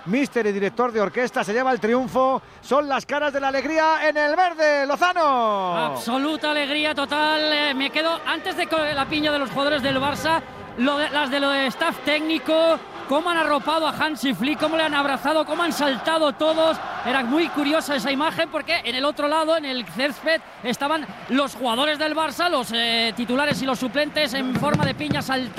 míster y director de orquesta, se lleva el triunfo. Son las caras de la alegría en el verde, Lozano. Absoluta alegría total. Me quedo antes de la piña de los jugadores del Barça, las de lo de staff técnico, cómo han arropado a Hansi Flick, cómo le han abrazado, cómo han saltado todos. Era muy curiosa esa imagen porque en el otro lado, en el césped, estaban los jugadores del Barça, los titulares y los suplentes en forma de piña saltando.